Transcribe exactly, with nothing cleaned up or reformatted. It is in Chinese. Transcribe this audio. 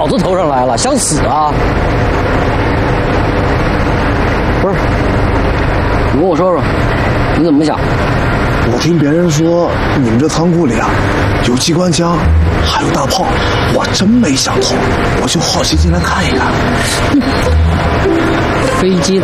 老子头上来了，想死啊？不是，你跟我说说，你怎么想？ 我听别人说你们这仓库里啊有机关枪，还有大炮，我真没想通，我就好奇进来看一看。 飞机